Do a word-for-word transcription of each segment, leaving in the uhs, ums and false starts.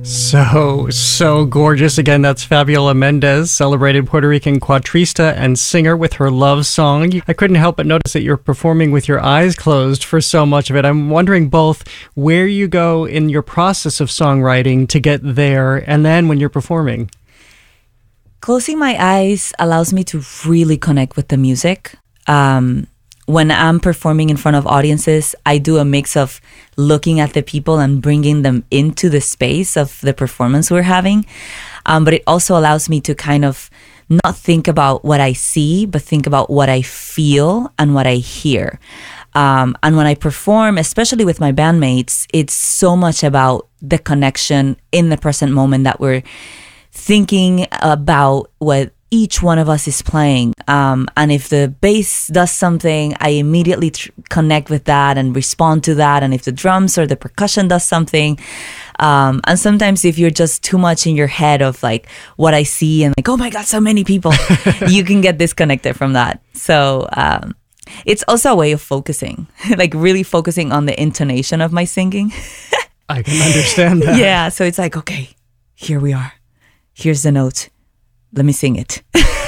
So, so gorgeous. Again, that's Fabiola Mendez, celebrated Puerto Rican cuatrista and singer with her love song. I couldn't help but notice that you're performing with your eyes closed for so much of it. I'm wondering both where you go in your process of songwriting to get there, and then when you're performing. Closing my eyes allows me to really connect with the music. Um, when I'm performing in front of audiences, I do a mix of looking at the people and bringing them into the space of the performance we're having. Um, but it also allows me to kind of not think about what I see, but think about what I feel and what I hear. Um, and when I perform, especially with my bandmates, it's so much about the connection in the present moment that we're thinking about what each one of us is playing. Um, and if the bass does something, I immediately tr- connect with that and respond to that. And if the drums or the percussion does something, um, and sometimes if you're just too much in your head of like what I see and like, oh my God, so many people, you can get disconnected from that. So um, it's also a way of focusing, like really focusing on the intonation of my singing. I can understand that. Yeah. So it's like, okay, here we are. Here's the note. Let me sing it.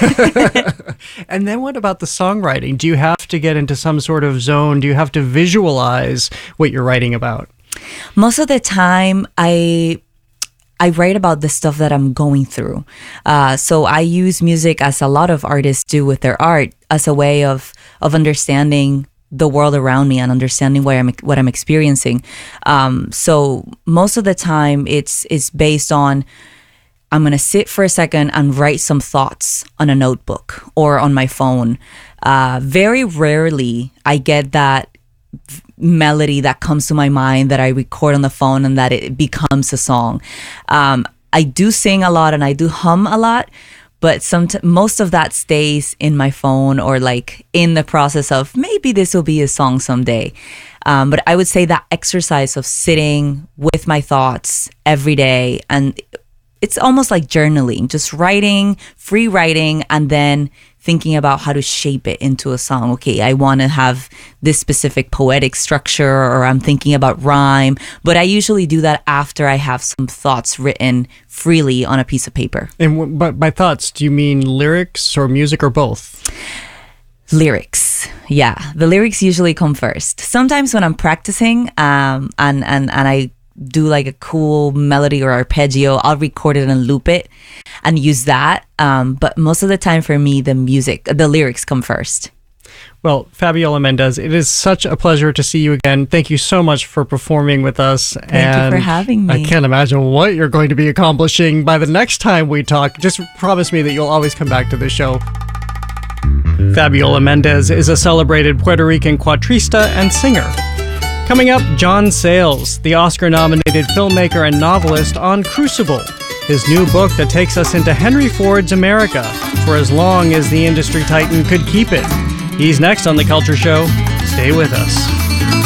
And then what about the songwriting? Do you have to get into some sort of zone? Do you have to visualize what you're writing about? Most of the time, I I write about the stuff that I'm going through. Uh, so I use music, as a lot of artists do with their art, as a way of of understanding the world around me and understanding what I'm what I'm experiencing. Um, so most of the time, it's it's based on, I'm going to sit for a second and write some thoughts on a notebook or on my phone. Uh, very rarely I get that v- melody that comes to my mind that I record on the phone and that it becomes a song. Um, I do sing a lot and I do hum a lot, but some t- most of that stays in my phone or like in the process of maybe this will be a song someday. Um, but I would say that exercise of sitting with my thoughts every day, and it's almost like journaling, just writing, free writing, and then thinking about how to shape it into a song. Okay, I want to have this specific poetic structure, or I'm thinking about rhyme, but I usually do that after I have some thoughts written freely on a piece of paper. And w- but by thoughts, do you mean lyrics or music or both? Lyrics. Yeah, the lyrics usually come first. Sometimes when I'm practicing um, and, and, and I do like a cool melody or arpeggio, I'll record it and loop it and use that. Um, but most of the time for me, the music, the lyrics come first. Well, Fabiola Mendez, it is such a pleasure to see you again. Thank you so much for performing with us. Thank and you for having me. I can't imagine what you're going to be accomplishing by the next time we talk. Just promise me that you'll always come back to the show. Fabiola Mendez is a celebrated Puerto Rican cuatrista and singer. Coming up, John Sayles, the Oscar-nominated filmmaker and novelist on Crucible, his new book that takes us into Henry Ford's America for as long as the industry titan could keep it. He's next on The Culture Show. Stay with us.